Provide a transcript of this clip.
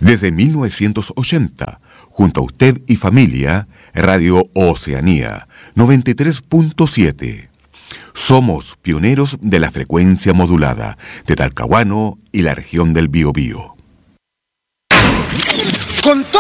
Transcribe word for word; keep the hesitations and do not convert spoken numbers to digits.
Desde mil novecientos ochenta, junto a usted y familia, Radio Oceanía, noventa y tres punto siete. Somos pioneros de la frecuencia modulada de Talcahuano y la región del Biobío. Con todo